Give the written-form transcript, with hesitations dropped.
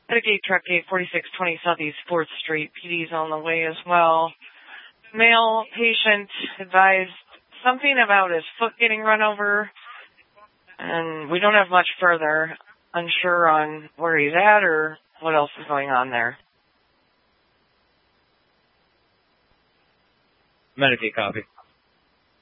Medicaid truck 4620 Southeast 4th Street. PD's on the way as well. Male patient advised something about his foot getting run over, and we don't have much further. Unsure on where he's at or what else is going on there. Medicaid copy.